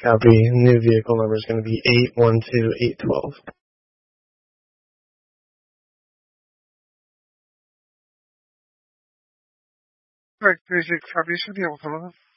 Copy. New vehicle number is going to be 812812. Correct, basic copy should be able to load.